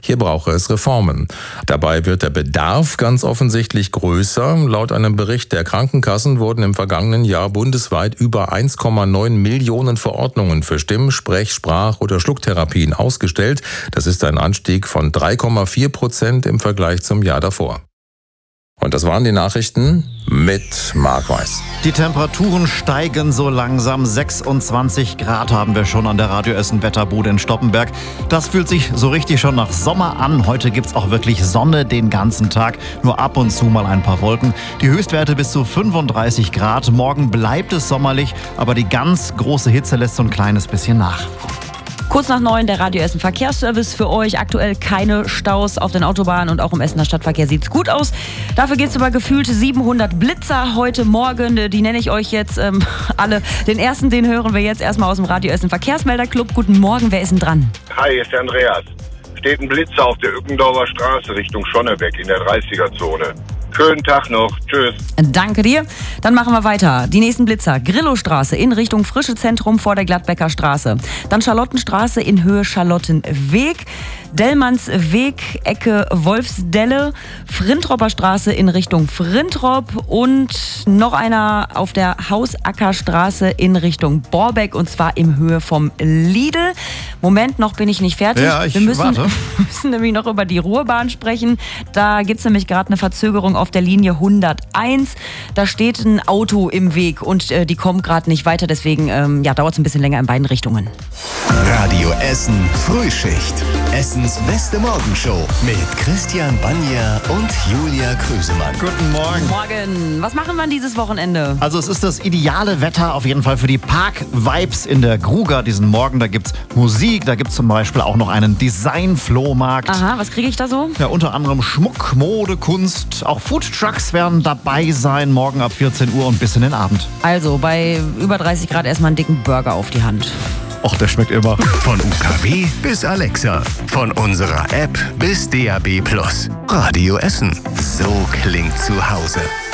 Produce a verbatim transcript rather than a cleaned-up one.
Hier brauche es Reformen. Dabei wird der Bedarf ganz offensichtlich größer. Laut einem Bericht der Krankenkassen wurden im vergangenen Jahr bundesweit über eins Komma neun Millionen Verordnungen für Stimm-, Sprech-, Sprach- oder Schlucktherapien ausgestellt. Das ist ein Anstieg von drei Komma vier Prozent im Vergleich zum Jahr davor. Und das waren die Nachrichten mit Marc Weiß. Die Temperaturen steigen so langsam. sechsundzwanzig Grad haben wir schon an der Radio Essen Wetterbude in Stoppenberg. Das fühlt sich so richtig schon nach Sommer an. Heute gibt's auch wirklich Sonne den ganzen Tag. Nur ab und zu mal ein paar Wolken. Die Höchstwerte bis zu fünfunddreißig Grad. Morgen bleibt es sommerlich, aber die ganz große Hitze lässt so ein kleines bisschen nach. Kurz nach neun der Radio Essen Verkehrsservice für euch. Aktuell keine Staus auf den Autobahnen und auch im Essener Stadtverkehr sieht's gut aus. Dafür gibt's aber gefühlt siebenhundert Blitzer heute Morgen. Die nenne ich euch jetzt ähm, alle. Den ersten, den hören wir jetzt erstmal aus dem Radio Essen Verkehrsmelderclub. Guten Morgen, wer ist denn dran? Hi, hier ist der Andreas. Steht ein Blitzer auf der Ückendorfer Straße Richtung Schonnebeck in der dreißiger-Zone. Schönen Tag noch. Tschüss. Danke dir. Dann machen wir weiter. Die nächsten Blitzer. Grillowstraße in Richtung Frische Zentrum vor der Gladbecker Straße. Dann Charlottenstraße in Höhe Charlottenweg. Dellmannsweg, Ecke Wolfsdelle. Frintropper Straße in Richtung Frintrop. Und noch einer auf der Hausackerstraße in Richtung Borbeck. Und zwar in Höhe vom Lidl. Moment, noch bin ich nicht fertig. Ja, ich wir müssen, warte. wir müssen nämlich noch über die Ruhrbahn sprechen. Da gibt es nämlich gerade eine Verzögerung auf der Linie hunderteins. Da steht ein Auto im Weg und äh, die kommen gerade nicht weiter. Deswegen ähm, ja, dauert es ein bisschen länger in beiden Richtungen. Radio Essen Frühschicht. Essens beste Morgenshow mit Christian Banja und Julia Krüsemann. Guten Morgen. Morgen. Was machen wir dieses Wochenende? Also es ist das ideale Wetter auf jeden Fall für die Park-Vibes in der Gruga diesen Morgen. Da gibt's Musik, da gibt's zum Beispiel auch noch einen Design-Flohmarkt. Aha, was kriege ich da so? Ja, unter anderem Schmuck, Mode, Kunst. Auch Foodtrucks werden dabei sein, morgen ab vierzehn Uhr und bis in den Abend. Also bei über dreißig Grad erstmal einen dicken Burger auf die Hand. Och, der schmeckt immer. Von U K W bis Alexa. Von unserer App bis D A B Plus. Radio Essen. So klingt zu Hause.